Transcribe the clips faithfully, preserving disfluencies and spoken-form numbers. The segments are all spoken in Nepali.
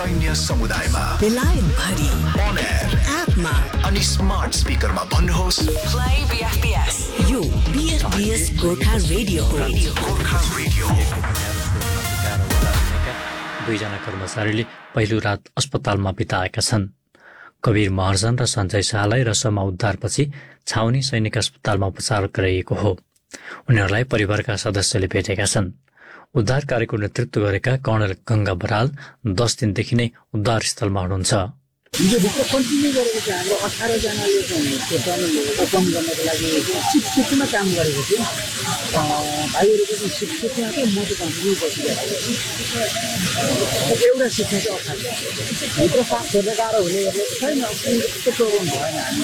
सैन्य समुदायमा, बेलायत भरि, on air, एपमा अनि स्मार्ट स्पिकरमा भन्नुहोस् play B F B S। यो B F B S Gorkha radio हो। गोर्खा रेडियो। दुईजना कर्मचारीले पहिलो रात अस्पतालमा बिताएका छन्। कवीर महर्जन र सञ्जय शाहलाई रसमा उद्धारपछि छाउनी सैनिक अस्पतालमा उपचार गराइएको हो। उनीहरूलाई परिवारका सदस्यले भेटेका छन्। उद्धार कार्यको नेतृत्व गरेका कर्णल गंगा बराल दस दिनदेखि नै उद्धार स्थलमा हुनुहुन्छ। हिजोभित्र कन्टिन्यू गरेको चाहिँ हाम्रो अठार जनाले चाहिँ त्यो टनल ओपन गर्नको लागि सिक्स फिफ्टीमा काम गरेको थियो। भाइहरूको चाहिँ सिक्स फिफ्टीमा चाहिँ म चाहिँ कन्टिन्यू बसिरहेको छु। एउटा सिक्न चाहिँ अठार भित्र साफ गर्न गाह्रो हुने गरेको छैन। त्यस्तो प्रोब्लम भएन हामी।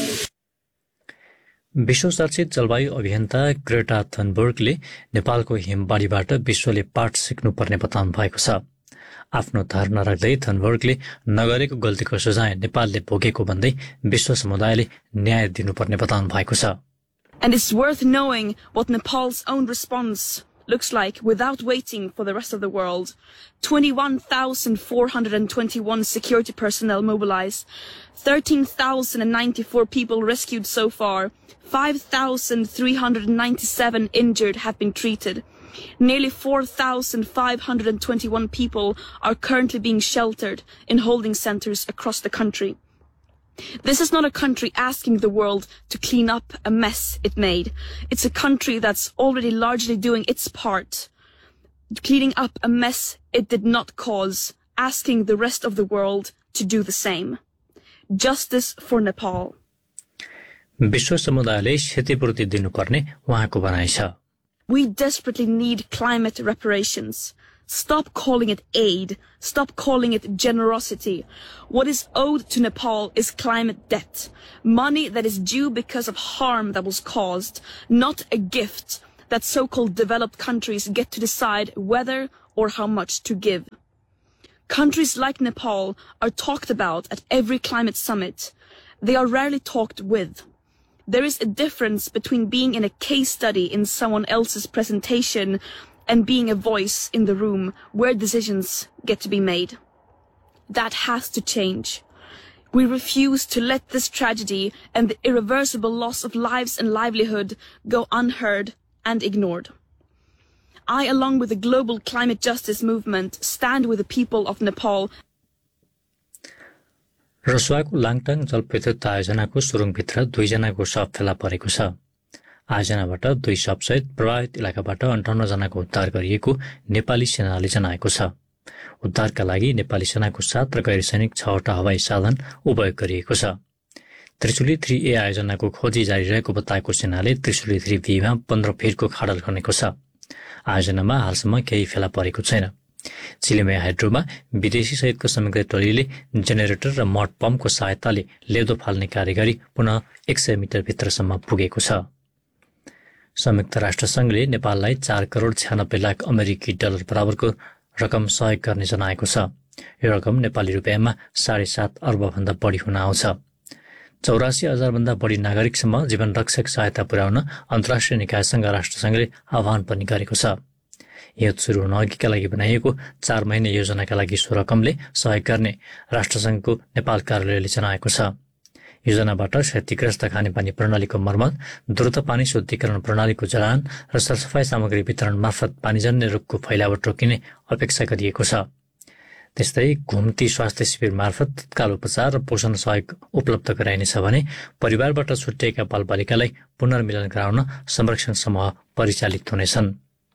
विश्वचर्चित जलवायु अभियन्ता ग्रेटा थनबर्गले नेपालको हिमबाढीबाट विश्वले पाठ सिक्नुपर्ने बताउनु भएको छ। आफ्नो धारणा राख्दै थनबर्गले नगरेको गल्तीको सजाय नेपालले भोगेको भन्दै विश्व समुदायले न्याय दिनुपर्ने बताउनु भएको छ। And it's worth knowing what Nepal's own response looks like without waiting for the rest of the world. twenty-one thousand four hundred twenty-one security personnel mobilized, thirteen thousand ninety-four people rescued so far, five thousand three hundred ninety-seven injured have been treated. Nearly four thousand five hundred twenty-one people are currently being sheltered in holding centers across the country. This is not a country asking the world to clean up a mess it made. It's a country that's already largely doing its part, cleaning up a mess it did not cause, asking the rest of the world to do the same. Justice for Nepal. विश्व समुदायले क्षतिपूर्ति दिनुपर्ने उहाँको भनाइ छ। We desperately need climate reparations. Stop calling it aid. Stop calling it generosity. What is owed to Nepal is climate debt. Money that is due because of harm that was caused, not a gift that so-called developed countries get to decide whether or how much to give. Countries like Nepal are talked about at every climate summit. They are rarely talked with. There is a difference between being in a case study in someone else's presentation and being a voice in the room where decisions get to be made. That has to change. We refuse to let this tragedy and the irreversible loss of lives and livelihood go unheard and ignored. I, along with the global climate justice movement, stand with the people of Nepal. रसुवाको Langtang जलविद्युत आयोजनाको सुरुङभित्र दुईजनाको शव फेला परेको छ। आयोजनाबाट दुई शवसहित प्रभावित इलाकाबाट अन्ठाउन्न जनाको उद्धार गरिएको नेपाली सेनाले जनाएको छ। उद्धारका लागि नेपाली सेनाको सात र गैर सैनिक छवटा हवाई साधन उपयोग गरिएको छ। त्रिशुली थ्री ए आयोजनाको खोजी जारी रहेको बताएको सेनाले त्रिशुली थ्री बीमा पन्ध्र फिटको खाडल खनेको छ। आयोजनामा हालसम्म केही फेला परेको छैन। चिलिमे हाइड्रोमा विदेशी सहितको समग्र टोलीले जेनेरेटर र मड पम्पको सहायताले लेदो फाल्ने कार्य गरी पुनः एक सय मिटर भित्रसम्म पुगेको छ। संयुक्त राष्ट्रसङ्घले नेपाललाई चार करोड छ्यानब्बे लाख अमेरिकी डलर बराबरको रकम सहयोग गर्ने जनाएको छ। यो रकम नेपाली रुपियाँमा साढे सात अर्बभन्दा बढी हुन आउँछ। चौरासी हजार भन्दा बढी नागरिकसम्म जीवन रक्षक सहायता पुर्याउन अन्तर्राष्ट्रिय निकायसँग राष्ट्रसङ्घले आह्वान पनि गरेको छ। युद्ध सुरु हुन अघिका लागि बनाइएको चार महिने योजनाका लागि सो रकमले सहयोग गर्ने राष्ट्रसङ्घको नेपाल कार्यालयले जनाएको छ। योजनाबाट क्षतिग्रस्त खानेपानी प्रणालीको मर्मत, द्रुत पानी शुद्धिकरण प्रणालीको जडान र सरसफाई सामग्री वितरण मार्फत पानीजन्य रोगको फैलावट रोकिने अपेक्षा गरिएको छ। त्यस्तै घुम्ती स्वास्थ्य शिविर मार्फत तत्काल उपचार र पोषण सहयोग उपलब्ध गराइनेछ भने परिवारबाट छुट्टिएका बालबालिकालाई पुनर्मिलन गराउन संरक्षण समूह परिचालित हुनेछन्।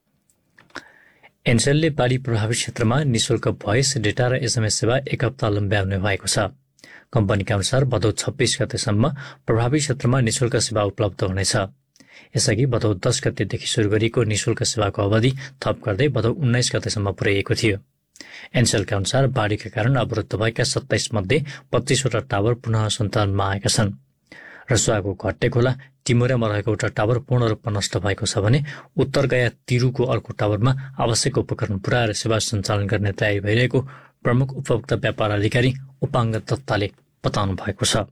एनसेलले बाढी प्रभावित क्षेत्रमा निशुल्क भोइस डेटा र एसएमएस सेवा एक हप्ता लम्ब्याउने भएको छ। कम्पनीका अनुसार भदौ छब्बीस गतेसम्म प्रभावित क्षेत्रमा निशुल्क सेवा उपलब्ध हुनेछ। यसअघि भदौ दस गतेदेखि सुरु गरिएको निशुल्क सेवाको अवधि थप गर्दै भदौ उन्नाइस गतेसम्म पुर्याइएको थियो। एनसेलका अनुसार बाढीका कारण अवरुद्ध भएका सत्ताइस मध्ये पच्चीसवटा टावर पुनः सञ्चालनमा आएका छन्। रसुवाको घट्टे खोला टिमुरामा रहेको एउटा टावर पूर्ण रूपमा नष्ट भएको छ भने उत्तर गया तिरुको अर्को टावरमा आवश्यक उपकरण पुर्याएर सेवा सञ्चालन गर्ने तयारी भइरहेको प्रमुख उपभोक्ता व्यापार अधिकारी उपाङ्ग दत्ताले बताउनु भएको छ।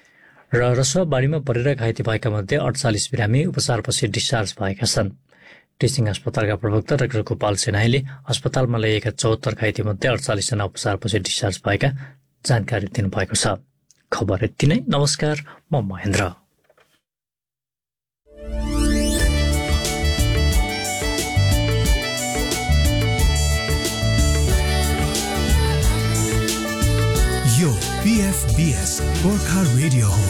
र रसुवा बाढीमा परेर घाइते भएका मध्ये अडचालिस बिरामी उपचारपछि डिस्चार्ज भएका छन्। टिचिङ अस्पतालका प्रवक्ता डाक्टर गोपाल सेनाईले अस्पतालमा ल्याइएका चौहत्तर घाइतेमध्ये अडचालिसजना उपचारपछि डिस्चार्ज भएका जानकारी दिनुभएको छ। खबर यति नै। नमस्कार, म महेन्द्र। यो पीएफबीएस गोर्खा रेडियो हो।